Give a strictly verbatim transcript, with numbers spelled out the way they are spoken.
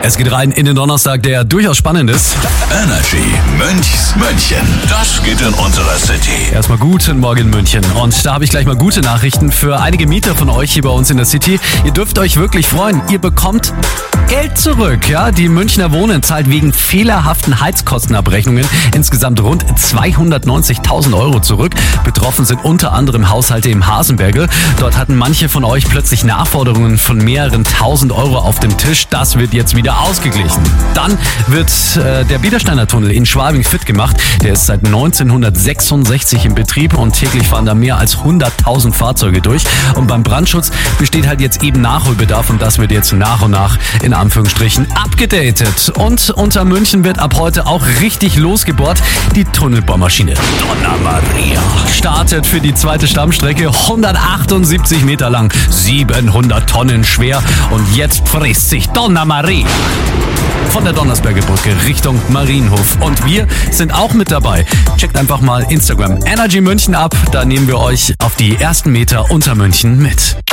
Es geht rein in den Donnerstag, der durchaus spannend ist. Energy Münchs München. Das geht in unserer City. Erstmal guten Morgen München. Und da habe ich gleich mal gute Nachrichten für einige Mieter von euch hier bei uns in der City. Ihr dürft euch wirklich freuen. Ihr bekommt Geld zurück. Ja, die Münchner Wohnen zahlt wegen fehlerhaften Heizkostenabrechnungen insgesamt rund zweihundertneunzigtausend Euro zurück. Betroffen sind unter anderem Haushalte im Hasenbergl. Dort hatten manche von euch plötzlich Nachforderungen von mehreren tausend Euro auf dem Tisch. Das wird jetzt wieder ausgeglichen. Dann wird äh, der Biedersteiner Tunnel in Schwabing fit gemacht. Der ist seit neunzehnhundertsechsundsechzig in Betrieb und täglich fahren da mehr als hunderttausend Fahrzeuge durch. Und beim Brandschutz besteht halt jetzt eben Nachholbedarf und das wird jetzt nach und nach in Anführungsstrichen abgedatet. Und unter München wird ab heute auch richtig losgebohrt. Die Tunnelbohrmaschine Donna Maria startet für die zweite Stammstrecke, hundertachtundsiebzig Meter lang, siebenhundert Tonnen schwer und jetzt fräst sich Donna Maria von der Donnersberger Brücke Richtung Marienhof. Und wir sind auch mit dabei. Checkt einfach mal Instagram Energy München ab, da nehmen wir euch auf die ersten Meter unter München mit.